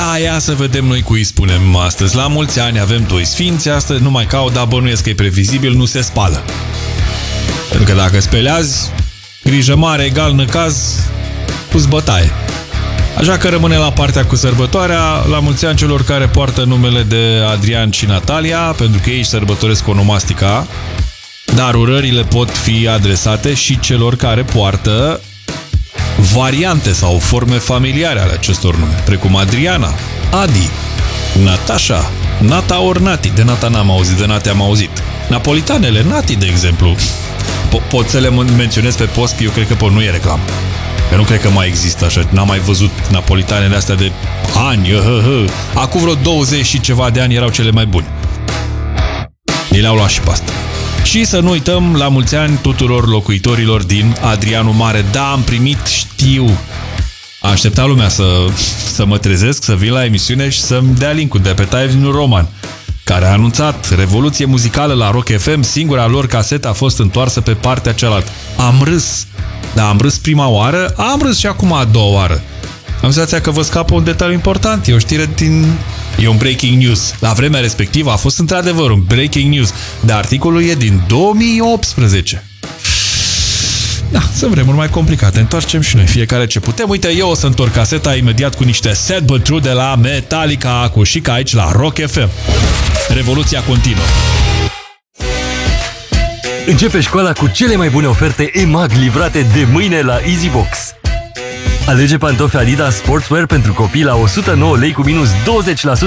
Da, ia să vedem noi cui spunem astăzi. La mulți ani avem doi sfinți, astăzi nu mai caut, dar bănuiesc că e previzibil, nu se spală. Pentru că dacă speleazi, grijă mare egal năcaz, pus bătaie. Așa că rămâne la partea cu sărbătoarea, la mulți ani celor care poartă numele de Adrian și Natalia, pentru că ei își sărbătoresc onomastica, dar urările pot fi adresate și celor care poartă variante sau forme familiare ale acestor nume, precum Adriana, Adi, Natasha, Nata ori Nati. De Nata n-am auzit, de Nati am auzit. Napolitanele, Nati, de exemplu. Pot să le menționez pe post, că eu cred că nu e reclamă. Eu nu cred că mai există așa. N-am mai văzut napolitanele astea de ani. Acum vreo 20 și ceva de ani erau cele mai bune. Ei le-au luat și pe asta. Și să nu uităm, la mulți ani tuturor locuitorilor din Adrianul Mare. Da, am primit, știu. Aștepta lumea să mă trezesc, să vin la emisiune și să-mi dea link-ul de pe Times New Roman, care a anunțat revoluție muzicală la Rock FM, singura lor casetă a fost întoarsă pe partea cealaltă. Am râs. Da, am râs prima oară, am râs și acum a doua oară. Am senzația că vă scapă un detaliu important. E o știre E un breaking news. La vremea respectivă a fost într-adevăr un breaking news, dar articolul e din 2018. Da, sunt vremuri mai complicate. Întoarcem și noi fiecare ce putem. Uite, eu o să întorc caseta imediat cu niște Sad But True de la Metallica, cu Chica aici la Rock FM. Revoluția continuă. Începe școala cu cele mai bune oferte EMAG livrate de mâine la EasyBox. Alege pantofi Adidas Sportswear pentru copii la 109 lei cu minus 20%